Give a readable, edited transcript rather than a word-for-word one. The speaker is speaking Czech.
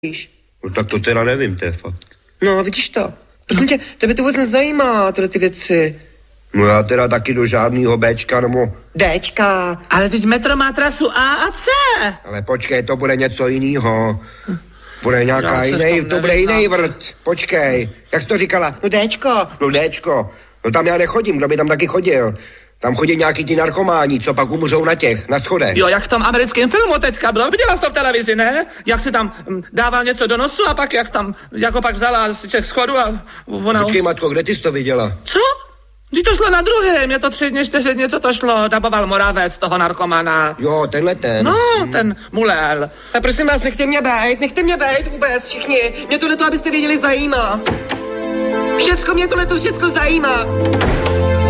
No tak to teda nevím, to je fakt. No, vidíš to. Prosím tě, tebe to vůbec nezajímá, tyhle ty věci. No já teda taky do žádnýho Bčka nebo... Dčka. Ale teď metro má trasu A a C. Ale počkej, to bude něco jinýho. Bude nějaká jiný, to bude jiný vrt. Počkej, jak jsi to říkala? No Dčko. No Dčko. No tam já nechodím, kdo by tam taky chodil. Tam chodí nějaký ti narkománi, co pak umřou na schodech. Jo, jak v tom americkém filmu teďka bylo. Viděla jsi to v televizi, ne? Jak si tam dával něco do nosu a pak jak tam, jako pak vzala z těch schodů a ona... Počkej, matko, kde ty jsi to viděla? Co? Když to šlo na druhém, mě to 3 dny, 4 dny, co to šlo, daboval Moravec, toho narkomana. Jo, tenhle ten. No, ten mulel. A prosím vás, nechte mě bejt vůbec, všichni. Mě tohleto, abyste věděli, zajímá. Všecko mě tohleto zajímá.